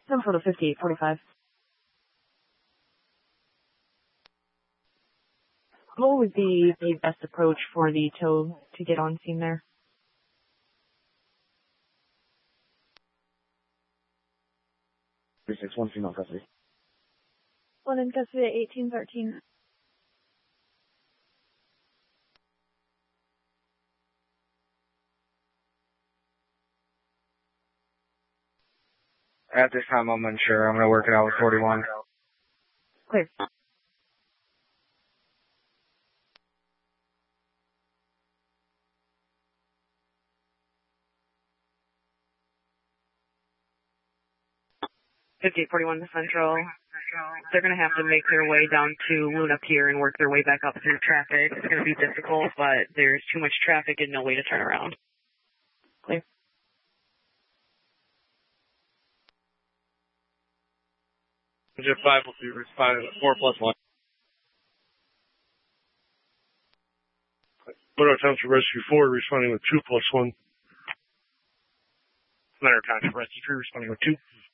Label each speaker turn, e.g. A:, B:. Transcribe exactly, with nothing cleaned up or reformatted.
A: Central to fifty-eight forty-five. What would be the best approach for the tow to get on scene there?
B: three six one, female custody.
C: One in custody at eighteen thirteen.
D: At this time, I'm unsure. I'm going to work it out with forty-one.
A: Clear. fifty-eight forty-one to Central. They're going to have to make their way down to Luna Pier and work their way back up through traffic. It's going to be difficult, but there's too much traffic and no way to turn around. Clear.
E: Jet five will be responding at four plus one. Monroe Township Rescue four responding with two plus one. Monroe Township Rescue three responding with two.